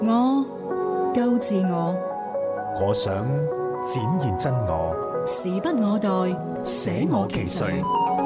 我夠自我， 我想展現真我， 時不我待，捨我其誰。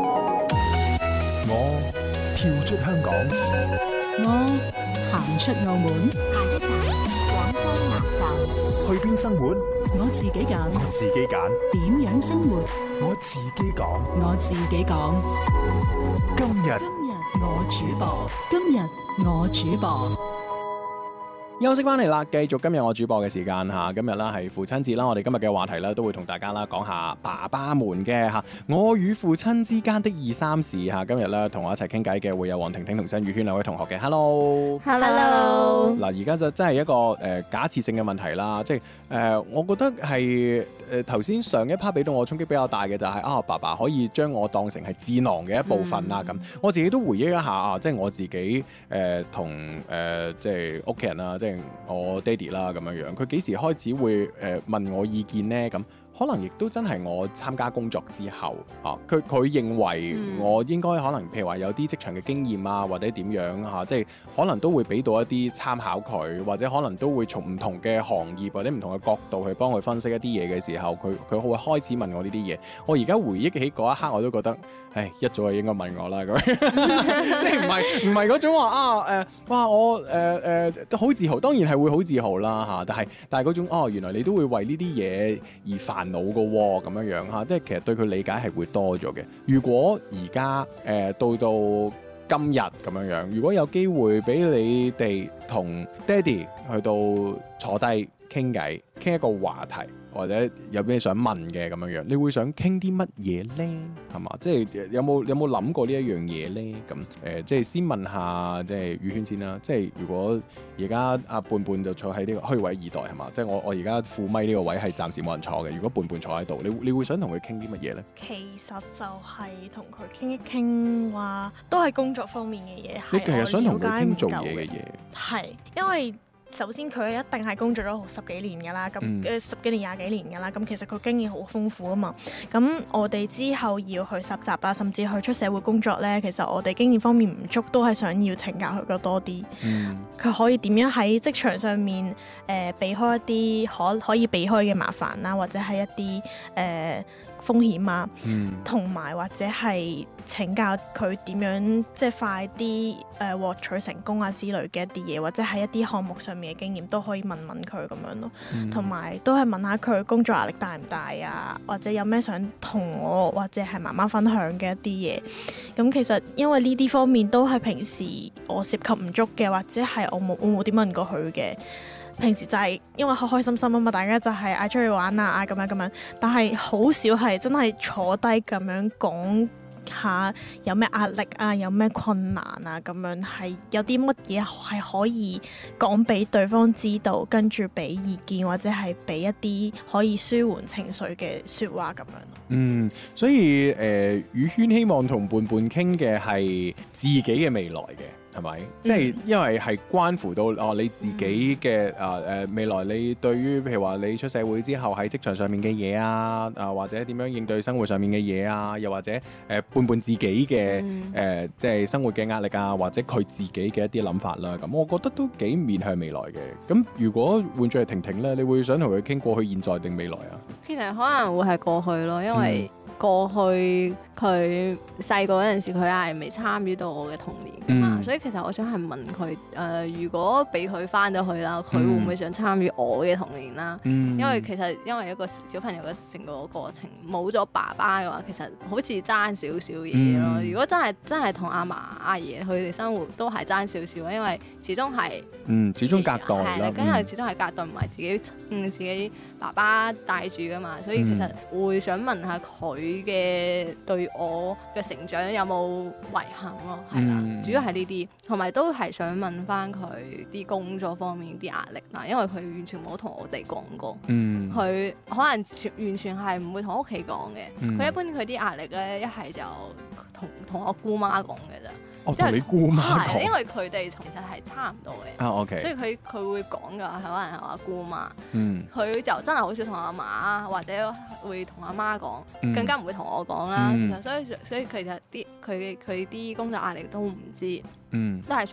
我跳出香港， 我行出澳門， 下一站廣州南站。 去邊生活？ 我自己揀， 我自己揀。 點樣生活？ 我自己講。 我自己講。 今日我主播，今日我主播。 休息翻嚟啦，繼續今日我主播嘅時間吓，今日啦係父親節啦，我哋今日嘅話題啦都會同大家啦講下爸爸們嘅吓，我與父親之間的二三事吓。今日咧同我一齊傾偈嘅會有黃婷婷同新宇軒兩位同學嘅 ，Hello，嗱，而家就真係一個假設性嘅問題啦，即係我覺得係頭先上一 part 俾到我衝擊比較大嘅就係爸爸可以將我當成係智囊嘅一部分啦咁，我自己都回憶一下啊，即係我自己同即係屋企人啦。即係我爹哋啦咁樣樣，佢幾時開始會問我意見呢？咁可能亦都真係我參加工作之後啊，佢認為我應該可能譬如話有啲職場嘅經驗啊，或者點樣嚇，即係可能都會俾到一啲參考佢，或者可能都會從唔同嘅行業或者唔同嘅角度去幫佢分析一啲嘢嘅時候，佢會開始問我呢啲嘢。我而家回憶起嗰一刻，我都覺得，一早就應該問我啦咁，即係唔係嗰種話哇我都好自豪，當然係會好自豪啦嚇，但係嗰種原來你都會為呢啲嘢而煩惱嘅喎，咁樣樣嚇，即係其實對佢理解係會多咗嘅。如果而家到今日咁樣樣，如果有機會俾你哋同爹哋去到坐低傾偈，傾一個話題，或者有咩想問嘅咁樣樣，你會想傾啲乜嘢呢？係嘛？即係有冇諗過呢一樣嘢呢？咁即係先問下即係宇軒先啦。即係如果而家阿伴伴就坐喺呢個虛位二代係嘛？即係我而家副咪呢個位係暫時冇人坐嘅。如果伴伴坐喺度，你會想同佢傾啲乜嘢呢？ 其實就係同佢傾一傾話，都係工作方面嘅嘢。 你其實想同佢傾做嘢嘅嘢， 係因為。首先佢一定係工作咗十幾年㗎啦，咁十幾年廿幾年㗎啦，咁其實佢經驗好豐富啊嘛。咁我哋之後要去實習啦，甚至去出社會工作呢，其實我哋經驗方面唔足，都係想要請教佢嘅多啲。佢可以點樣喺職場上面避開一啲可以避開嘅麻煩啦，或者係一啲風險啊，同埋或者係請教佢點樣即係快啲獲取成功啊之類嘅一啲嘢，或者係一啲項目上面嘅經驗都可以問佢咁樣咯。同埋都係問下佢工作壓力大唔大啊，或者有咩想同我或者係媽媽分享嘅一啲嘢。咁其實因為呢啲方面都係平時我涉及唔足嘅，或者係我冇點問過佢嘅。平時就係因為開開心心啊嘛，大家就係嗌出去玩啊咁樣，但係好少係真係坐低咁樣講下有咩壓力啊，有咩困難啊咁樣，係有啲乜嘢係可以講俾對方知道，跟住俾意見或者係俾一啲可以舒緩情緒嘅説話咁樣。 所以宇軒希望同伴伴傾嘅係自己嘅未來嘅。係咪？即係因為係關乎到你自己嘅未來，你對於譬如話你出社會之後喺職場上面嘅嘢啊，或者點樣應對生活上面嘅嘢啊，又或者伴伴自己嘅即係生活嘅壓力啊，或者佢自己嘅一啲諗法啦。咁我覺得都幾面向未來嘅。咁如果換咗係婷婷咧，你會想同佢傾過去、現在定未來啊？ 其實可能會係過去咯，因為過去佢細個嗰陣時，佢係未參與到我嘅童年㗎嘛，所以其實我想係問佢如果俾佢翻咗去啦，佢會唔會想參與我嘅童年啦？因為其實因為一個小朋友嘅成個過程冇咗爸爸嘅話，其實好似爭少少嘢咯。如果真係同阿嫲阿爺佢哋生活都係爭少少，因為始終係始終隔代啦， 因為始終係隔代，唔係自己爸爸帶住㗎嘛，所以其實會想問下佢嘅對我嘅成長有冇遺憾咯，係啦，主要係呢啲，同埋都係想問翻佢啲工作方面啲壓力啦，因為佢完全冇同我哋講過，佢可能完全係唔會同屋企講嘅，佢一般佢啲壓力咧一係就同我姑媽講嘅咋。 同你姑媽講， 因為佢哋其實係差唔多嘅 ，OK，所以佢會講㗎，係可能係我姑媽，佢就真係好少同阿媽或者會同阿媽講，更加唔會同我講啦。所以其實佢啲工作壓力都唔知，都係